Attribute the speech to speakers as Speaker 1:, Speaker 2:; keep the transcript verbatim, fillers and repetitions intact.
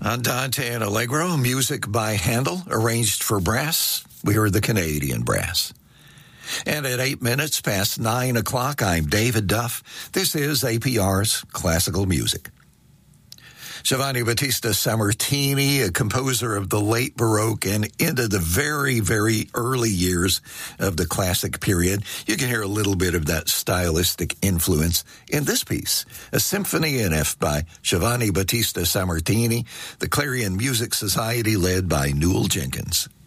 Speaker 1: Andante and Allegro, music by Handel, arranged for brass. We heard the Canadian brass. And at eight minutes past nine o'clock, I'm David Duff. This is A P R's Classical Music. Giovanni Battista Sammartini, a composer of the late Baroque and into the very, very early years of the classic period. You can hear a little bit of that stylistic influence in this piece, a symphony in F by Giovanni Battista Sammartini, the Clarion Music Society led by Newell Jenkins.